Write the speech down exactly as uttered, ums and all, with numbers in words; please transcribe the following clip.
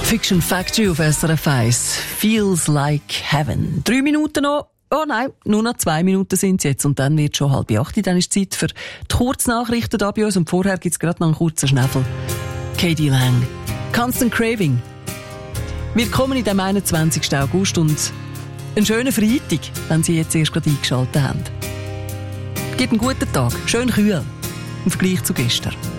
Fiction Factory auf S R F eins. Feels like heaven. Drei Minuten noch. Oh nein, nur noch zwei Minuten sind es jetzt und dann wird schon halb acht. Dann ist Zeit für die Kurznachrichten da bei uns und vorher gibt es gerade noch einen kurzen Schnäffel. k d. Lang. Constant Craving. Wir kommen in dem einundzwanzigsten August und einen schönen Freitag, wenn Sie jetzt erst gerade eingeschaltet haben. Gibt einen guten Tag, schön kühl im Vergleich zu gestern.